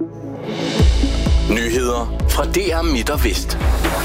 Nyheder fra DR Midt og Vest.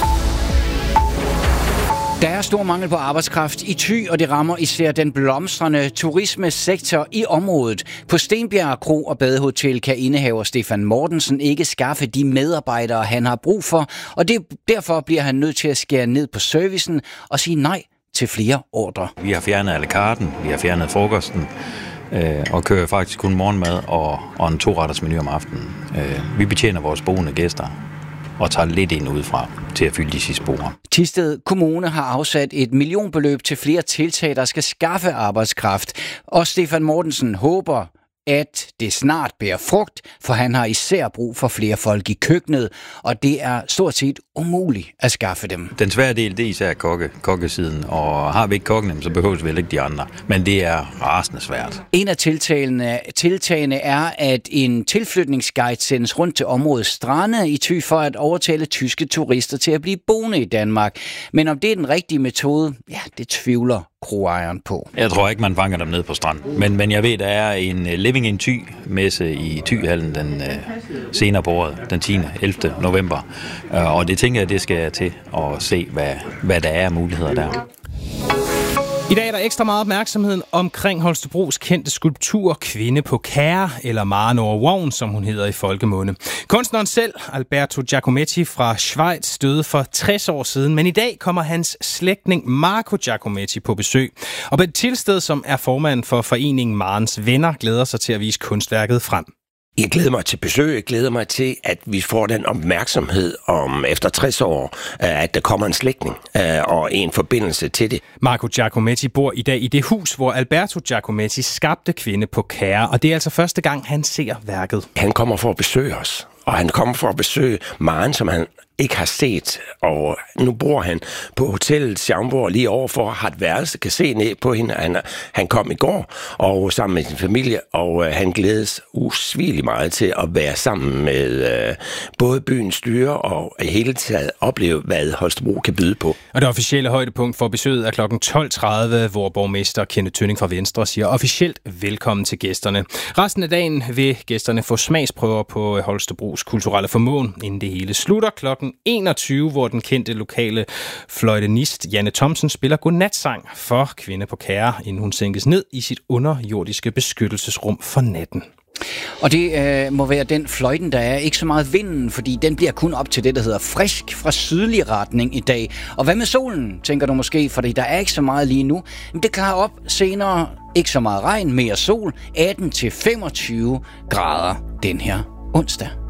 Der er stor mangel på arbejdskraft i Thy, og det rammer især den blomstrende turismesektor i området. På Stenbjerg Kro og Badehotel kan indehaver Stefan Mortensen ikke skaffe de medarbejdere, han har brug for, og derfor bliver han nødt til at skære ned på servicen og sige nej til flere ordrer. Vi har fjernet à la carten, vi har fjernet frokosten, og kører faktisk kun morgenmad og en 2-retters menu om aftenen. Vi betjener vores boende gæster og tager lidt ind udefra til at fylde de sidste spor. Thisted Kommune har afsat et millionbeløb til flere tiltag, der skal skaffe arbejdskraft. Og Stefan Mortensen håber, at det snart bærer frugt, for han har især brug for flere folk i køkkenet, og det er stort set umuligt at skaffe dem. Den svære del, det er især kokkesiden, og har vi ikke kokken, så behøves vi ikke de andre. Men det er rasende svært. En af tiltagene er, at en tilflytningsguide sendes rundt til området Strande i Thy for at overtale tyske turister til at blive boende i Danmark. Men om det er den rigtige metode, ja, det tvivler kroejeren på. Jeg tror ikke, man fanger dem ned på stranden. Men jeg ved, der er en Living in Thy-messe i Thyhallen den senere på året, den 10. 11. november. Og det tænker jeg, det skal jeg til at se, hvad der er af muligheder der. I dag er der ekstra meget opmærksomhed omkring Holstebros kendte skulptur Kvinde på Kære, eller Mare Nora Wogn, som hun hedder i folkemunde. Kunstneren selv, Alberto Giacometti fra Schweiz, døde for 60 år siden, men i dag kommer hans slægtning Marco Giacometti på besøg. Og Bent Tilsted, som er formand for foreningen Marens Venner, glæder sig til at vise kunstværket frem. Jeg glæder mig til besøg. Jeg glæder mig til, at vi får den opmærksomhed om efter 60 år, at der kommer en slægtning og en forbindelse til det. Marco Giacometti bor i dag i det hus, hvor Alberto Giacometti skabte Kvinde på Kære, og det er altså første gang, han ser værket. Han kommer for at besøge os, og han kommer for at besøge Maren, som han ikke har set, og nu bor han på hotellet Schaumburg lige overfor, har et værelse, kan se ned på hende. Han kom i går og sammen med sin familie, og han glædes usvigeligt meget til at være sammen med både byens styre og hele taget opleve, hvad Holstebro kan byde på. Og det officielle højdepunkt for besøget er kl. 12.30, hvor borgmester Kenneth Tønning fra Venstre siger officielt velkommen til gæsterne. Resten af dagen vil gæsterne få smagsprøver på Holstebros kulturelle formåen, inden det hele slutter kl. 21, hvor den kendte lokale fløjtenist Janne Thomsen spiller godnatsang for Kvinde på Kære, inden hun sænkes ned i sit underjordiske beskyttelsesrum for natten. Og det må være den fløjten, der er ikke så meget vinden, fordi den bliver kun op til det, der hedder frisk fra sydlig retning i dag. Og hvad med solen, tænker du måske, fordi der er ikke så meget lige nu. Men det klarer op senere, ikke så meget regn, mere sol, 18-25 grader den her onsdag.